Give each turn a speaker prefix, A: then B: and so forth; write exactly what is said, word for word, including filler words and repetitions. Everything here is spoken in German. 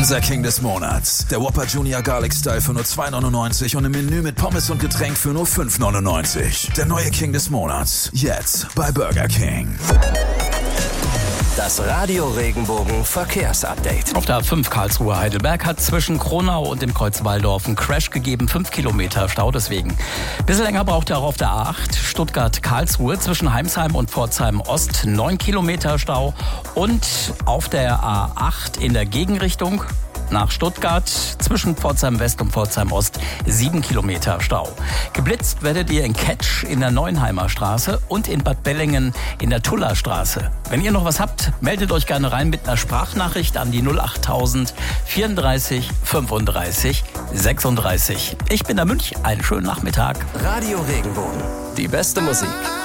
A: Unser King des Monats. Der Whopper Junior Garlic Style für nur zwei neunundneunzig und im Menü mit Pommes und Getränk für nur fünf neunundneunzig. Der neue King des Monats. Jetzt bei Burger King.
B: Das Radio Regenbogen Verkehrsupdate.
C: Auf der A fünf Karlsruhe-Heidelberg hat zwischen Kronau und dem Kreuz Walldorf einen Crash gegeben. Fünf Kilometer Stau deswegen. Bisschen länger braucht er auch auf der A acht Stuttgart-Karlsruhe zwischen Heimsheim und Pforzheim-Ost. Neun Kilometer Stau. Und auf der A acht in der Gegenrichtung nach Stuttgart zwischen Pforzheim West und Pforzheim Ost sieben Kilometer Stau. Geblitzt werdet ihr in Ketsch in der Neuenheimer Straße und in Bad Bellingen in der Tuller Straße. Wenn ihr noch was habt, meldet euch gerne rein mit einer Sprachnachricht an die null acht null vierunddreißig fünfunddreißig sechsunddreißig. Ich bin der Münch, einen schönen Nachmittag.
B: Radio Regenbogen, die beste Musik.